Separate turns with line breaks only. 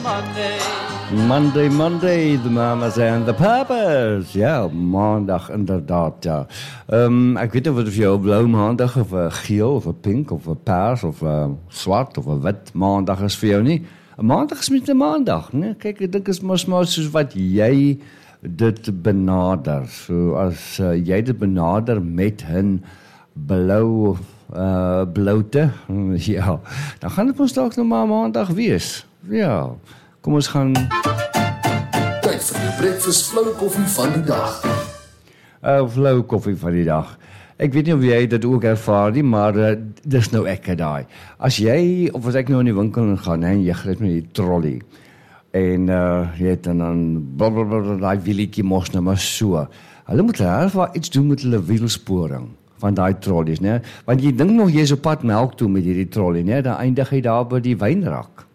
Monday, Monday, the mamas and the papas. Ja, maandag inderdaad, ja. Ek weet nie of jy 'n blou maandag of 'n geel of 'n pink of 'n paars of 'n swart of 'n wit maandag is vir jou nie. 'n Maandag is met 'n maandag, né? Kyk, ek dink is mos maar soos wat jy dit benader. So as jy dit benader met 'n blou bloute, ja, dan gaan dit mos dalk nog maar maandag wees. Ja. Kom ons gaan
tyd vir die breakfast flou koffie van die dag.
Flou koffie van die dag. Ek weet nie of jy dit ook ervaar nie, maar dis nou ek daai. As jy of as ek nou in die winkel gaan en jy gryp met die trolley en jy het dan blablabla daai wielietjie mos nou maar so. Hulle moet wel iets doen met hulle wielsporing van daai trolleys, né? Want jy dink nog jy is op pad melk toe met hierdie trolley, né? Dan eindig jy daar by die wynrak.